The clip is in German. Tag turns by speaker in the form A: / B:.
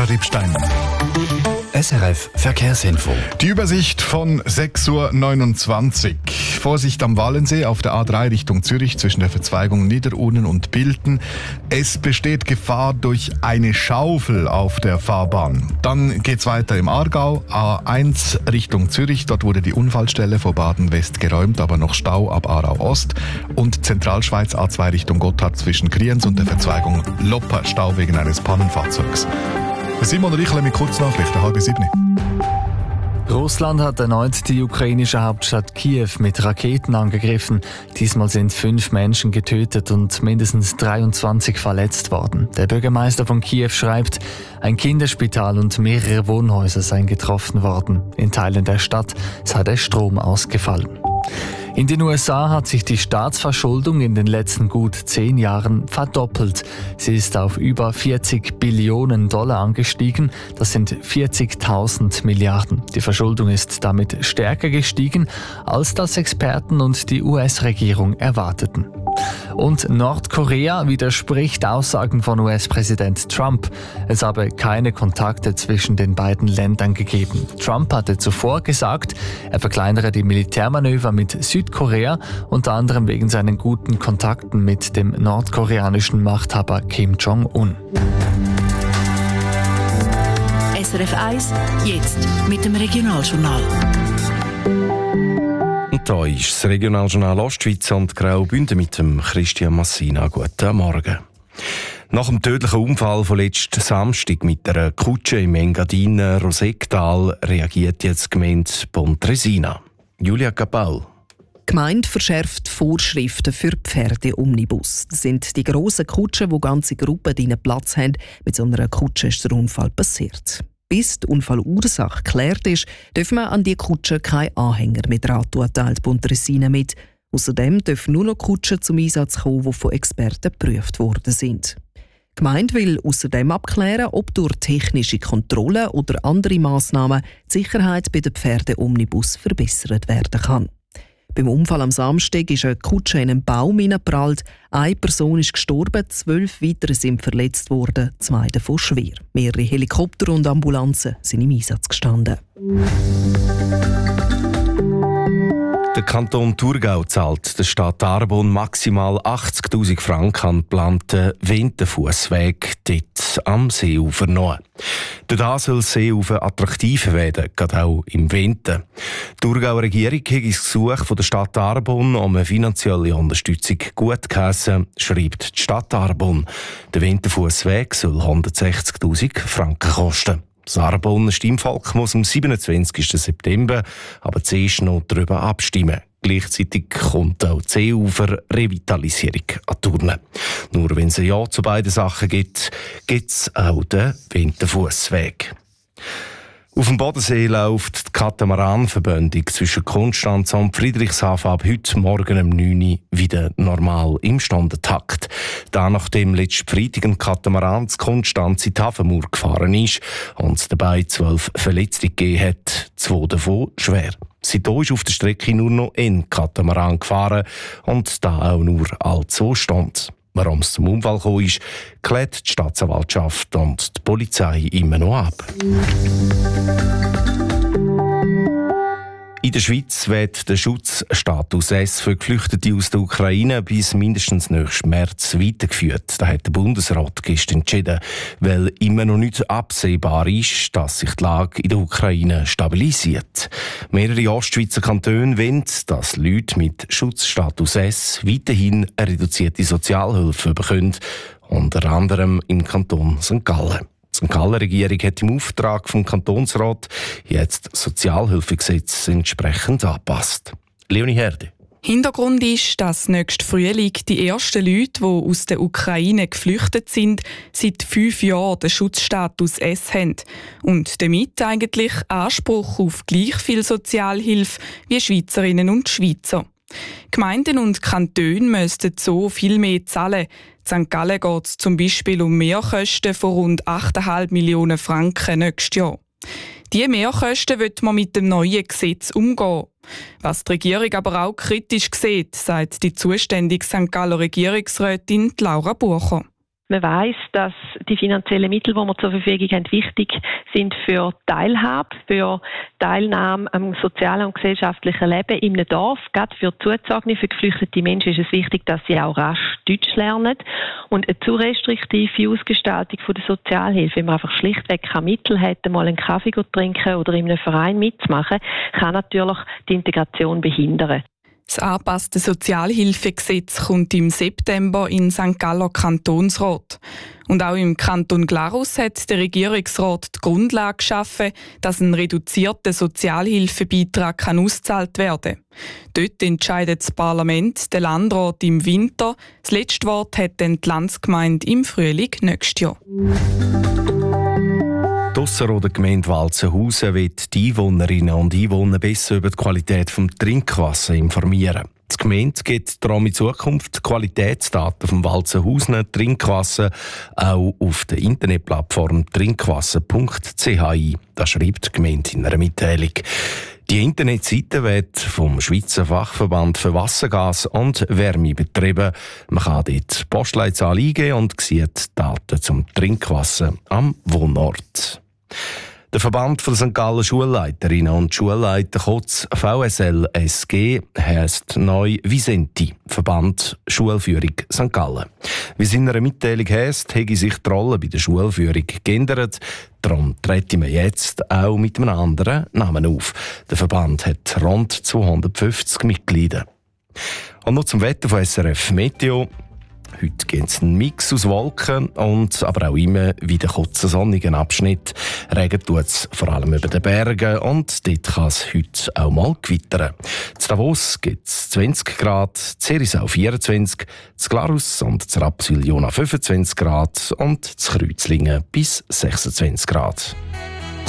A: Sandra Riebstein.
B: SRF Verkehrsinfo.
A: Die Übersicht von 6.29 Uhr. Vorsicht am Wallensee auf der A3 Richtung Zürich zwischen der Verzweigung Niederurnen und Bilten. Es besteht Gefahr durch eine Schaufel auf der Fahrbahn. Dann geht's weiter im Aargau. A1 Richtung Zürich. Dort wurde die Unfallstelle vor Baden-West geräumt, aber noch Stau ab Aarau Ost. Und Zentralschweiz A2 Richtung Gotthard zwischen Kriens und der Verzweigung Lopper. Stau wegen eines Pannenfahrzeugs. Simon Richle mit Kurznachrichten, 6:30.
C: Russland hat erneut die ukrainische Hauptstadt Kiew mit Raketen angegriffen. Diesmal sind 5 Menschen getötet und mindestens 23 verletzt worden. Der Bürgermeister von Kiew schreibt, ein Kinderspital und mehrere Wohnhäuser seien getroffen worden. In Teilen der Stadt sei der Strom ausgefallen. In den USA hat sich die Staatsverschuldung in den letzten gut 10 Jahren verdoppelt. Sie ist auf über $40 Billionen angestiegen. Das sind 40.000 Milliarden. Die Verschuldung ist damit stärker gestiegen, als das Experten und die US-Regierung erwarteten. Und Nordkorea widerspricht Aussagen von US-Präsident Trump. Es habe keine Kontakte zwischen den beiden Ländern gegeben. Trump hatte zuvor gesagt, er verkleinere die Militärmanöver mit Südkorea, unter anderem wegen seinen guten Kontakten mit dem nordkoreanischen Machthaber Kim Jong-un.
D: SRF 1, jetzt mit dem Regionaljournal.
E: Und da ist das Regionaljournal Ostschweiz und Graubünden mit dem Christian Massina. Guten Morgen. Nach dem tödlichen Unfall von letzten Samstag mit einer Kutsche im Engadiner Rosektal reagiert jetzt die Gemeinde Pontresina. Julia Capal.
F: Die Gemeinde verschärft Vorschriften für Pferdeomnibus. Das sind die grossen Kutschen, wo ganze Gruppen drinnen Platz haben. Mit so einer Kutsche ist der Unfall passiert. Bis die Unfallursache geklärt ist, dürfen wir an die Kutsche keinen Anhänger mit dran tun, teilt Pontresina mit. Außerdem dürfen nur noch Kutschen zum Einsatz kommen, die von Experten geprüft worden sind. Die Gemeinde will außerdem abklären, ob durch technische Kontrollen oder andere Massnahmen die Sicherheit bei den Pferdeomnibus verbessert werden kann. Beim Unfall am Samstag ist eine Kutsche in einen Baum hineingeprallt. Eine Person ist gestorben, 12 weitere sind verletzt worden, 2 davon schwer. Mehrere Helikopter und Ambulanzen sind im Einsatz gestanden.
E: Der Kanton Thurgau zahlt der Stadt Arbon maximal 80.000 Franken an den geplanten Winterfussweg dort am Seeufer noch. Dadurch soll das Seeufer attraktiver werden, gerade auch im Winter. Die Thurgauer Regierung hat das Gesuch von der Stadt Arbon um eine finanzielle Unterstützung gutgeheissen, schreibt die Stadt Arbon. Der Winterfussweg soll 160.000 Franken kosten. Das Arboner Stimmvolk muss am 27. September aber zuerst noch darüber abstimmen. Gleichzeitig kommt auch die Seeufer-Revitalisierung an die Urne. Nur wenn es ein Ja zu beiden Sachen gibt, gibt es auch den Winterfussweg. Auf dem Bodensee läuft die Katamaranverbindung zwischen Konstanz und Friedrichshafen ab heute Morgen um 9 Uhr wieder normal im Stundentakt. Da nachdem letzten Freitag ein Katamaran zu Konstanz in die Hafenmauer gefahren ist und dabei 12 Verletzte gegeben hat, 2 davon schwer. Seitdem ist auf der Strecke nur noch ein Katamaran gefahren und da auch nur alle 2 Stunden. Warum es zum Unfall gekommen ist, klärt die Staatsanwaltschaft und die Polizei immer noch ab. In der Schweiz wird der Schutzstatus S für Geflüchtete aus der Ukraine bis mindestens nächsten März weitergeführt. Das hat der Bundesrat gestern entschieden, weil immer noch nicht absehbar ist, dass sich die Lage in der Ukraine stabilisiert. Mehrere Ostschweizer Kantone wollen, dass Leute mit Schutzstatus S weiterhin eine reduzierte Sozialhilfe bekommen, unter anderem im Kanton St. Gallen. Die St. Galler Regierung hat im Auftrag vom Kantonsrat jetzt das Sozialhilfegesetz entsprechend angepasst. Leonie Herde.
G: Hintergrund ist, dass nächsten Frühling die ersten Leute, die aus der Ukraine geflüchtet sind, seit 5 Jahren den Schutzstatus S haben und damit eigentlich Anspruch auf gleich viel Sozialhilfe wie Schweizerinnen und Schweizer. Gemeinden und Kantone müssten so viel mehr zahlen. In St. Gallen geht es zum Beispiel um Mehrkosten von rund 8,5 Millionen Franken nächstes Jahr. Diese Mehrkosten wird man mit dem neuen Gesetz umgehen. Was die Regierung aber auch kritisch sieht, sagt die zuständige St. Galler Regierungsrätin Laura Bucher.
H: Man weiss, dass die finanziellen Mittel, die wir zur Verfügung haben, wichtig sind für Teilhabe, für Teilnahme am sozialen und gesellschaftlichen Leben in einem Dorf. Gerade für Zugezogene, für geflüchtete Menschen ist es wichtig, dass sie auch rasch Deutsch lernen. Und eine zu restriktive Ausgestaltung von der Sozialhilfe, wenn man einfach schlichtweg keine Mittel hat, mal einen Kaffee zu trinken oder in einem Verein mitzumachen, kann natürlich die Integration behindern.
G: Das angepasste Sozialhilfegesetz kommt im September in St. Galler Kantonsrat. Und auch im Kanton Glarus hat der Regierungsrat die Grundlage geschaffen, dass ein reduzierter Sozialhilfebeitrag ausgezahlt werden kann. Dort entscheidet das Parlament, der Landrat im Winter. Das letzte Wort hat dann die Landsgemeinde im Frühling nächstes Jahr.
E: Die Ausserrhoder Gemeinde Walzenhausen wird die Einwohnerinnen und Einwohner besser über die Qualität des Trinkwassers informieren. Die Gemeinde gibt darum in Zukunft die Qualitätsdaten vom Walzenhausener Trinkwasser auch auf der Internetplattform trinkwasser.ch ein. Das schreibt die Gemeinde in einer Mitteilung. Die Internetseite wird vom Schweizer Fachverband für Wassergas und Wärme betrieben. Man kann dort Postleitzahl eingeben und sieht Daten zum Trinkwasser am Wohnort. Der Verband der St. Gallen Schulleiterinnen und Schulleiter, kurz VSL-SG, heisst neu Visenti, Verband Schulführung St. Gallen. Wie es in einer Mitteilung heisst, habe sich die Rolle bei der Schulführung geändert. Darum treten wir jetzt auch mit einem anderen Namen auf. Der Verband hat rund 250 Mitglieder. Und noch zum Wetter von SRF Meteo. Heute gibt es einen Mix aus Wolken und aber auch immer wieder kurzen sonnigen Abschnitt. Regen tut es vor allem über den Bergen und dort kann es heute auch mal gewittern. In Davos gibt es 20 Grad, Zerisau 24, in Glarus und in Rapperswil-Jona 25 Grad und in Kreuzlingen bis 26 Grad.